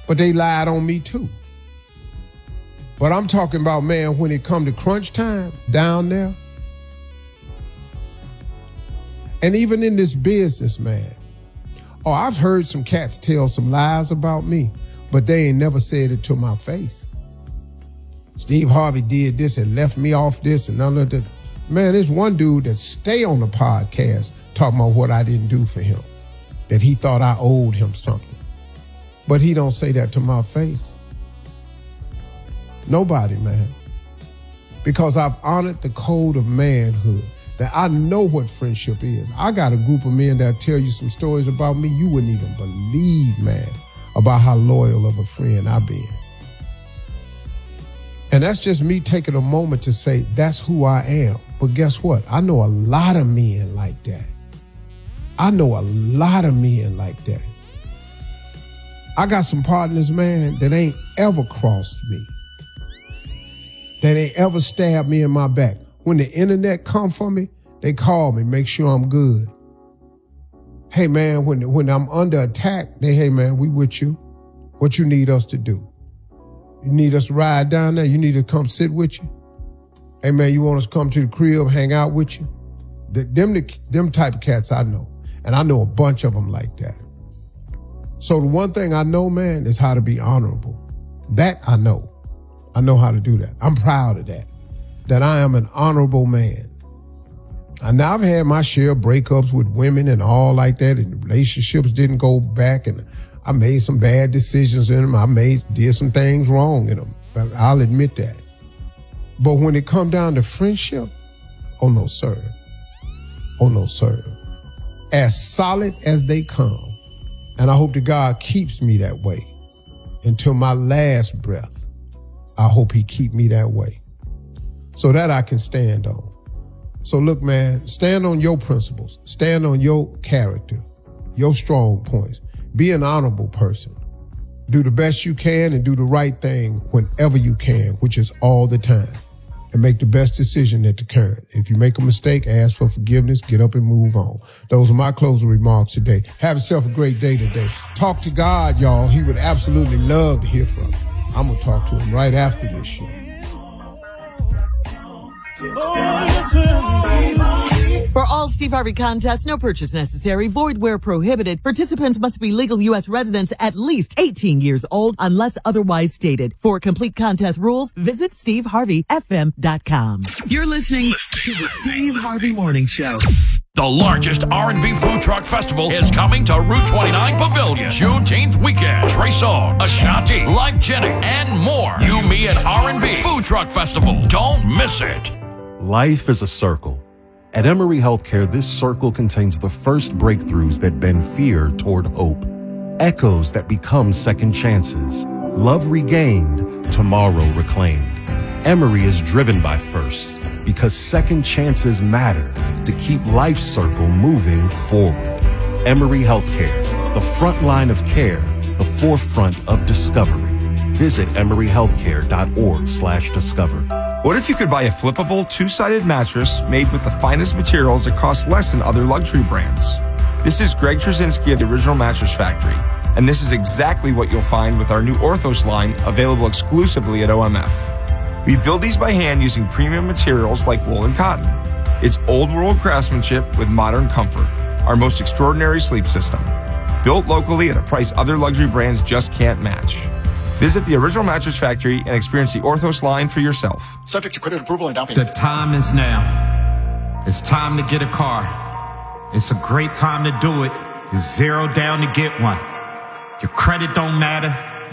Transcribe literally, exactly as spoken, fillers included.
But they lied on me too. But I'm talking about, man, when it come to crunch time down there, and even in this business, man, oh, I've heard some cats tell some lies about me, but they ain't never said it to my face. Steve Harvey did this and left me off this and none of that. Man, there's one dude that stay on the podcast talking about what I didn't do for him, that he thought I owed him something. But he don't say that to my face. Nobody, man. Because I've honored the code of manhood, that I know what friendship is. I got a group of men that tell you some stories about me you wouldn't even believe, man, about how loyal of a friend I've been. And that's just me taking a moment to say that's who I am. But guess what? I know a lot of men like that. I know a lot of men like that. I got some partners, man, that ain't ever crossed me. That ain't ever stabbed me in my back. When the internet come for me, they call me, make sure I'm good. Hey, man, when, when I'm under attack, they, hey, man, we with you. What you need us to do? You need us to ride down there? You need to come sit with you? Hey, man, you want us to come to the crib, hang out with you? The, them, the, them type of cats I know. And I know a bunch of them like that. So the one thing I know, man, is how to be honorable. That I know. I know how to do that. I'm proud of that. That I am an honorable man. And now I've had my share of breakups with women and all like that, and relationships didn't go back, and I made some bad decisions in them. I made did some things wrong in them. But I'll admit that. But when it come down to friendship, oh no, sir. Oh no, sir. As solid as they come. And I hope that God keeps me that way until my last breath. I hope he keep me that way so that I can stand on. So look, man, stand on your principles. Stand on your character, your strong points. Be an honorable person. Do the best you can and do the right thing whenever you can, which is all the time. And make the best decision at the current. If you make a mistake, ask for forgiveness, get up and move on. Those are my closing remarks today. Have yourself a great day today. Talk to God, y'all. He would absolutely love to hear from you. I'm going to talk to him right after this show. For all Steve Harvey contests, no purchase necessary, void where prohibited. Participants must be legal U S residents at least eighteen years old unless otherwise stated. For complete contest rules, visit steve harvey f m dot com. You're listening to the Steve Harvey Morning Show. The largest R and B food truck festival is coming to Route twenty-nine Pavilion, Juneteenth weekend. Trey Songz, Ashanti, Life Jennings, and more. You, Me, and R and B Food Truck Festival. Don't miss it. Life is a circle. At Emory Healthcare, this circle contains the first breakthroughs that bend fear toward hope, echoes that become second chances, love regained, tomorrow reclaimed. Emory is driven by firsts because second chances matter to keep life's circle moving forward. Emory Healthcare, the front line of care, the forefront of discovery. Visit emory healthcare dot org slash discover. What if you could buy a flippable two-sided mattress made with the finest materials that cost less than other luxury brands? This is Greg Trzynski of the Original Mattress Factory, and this is exactly what you'll find with our new Orthos line available exclusively at O M F. We build these by hand using premium materials like wool and cotton. It's old-world craftsmanship with modern comfort, our most extraordinary sleep system. Built locally at a price other luxury brands just can't match. Visit the Original Mattress Factory and experience the Orthos line for yourself. Subject to credit approval and down payment. The time is now. It's time to get a car. It's a great time to do it. It's zero down to get one. Your credit don't matter.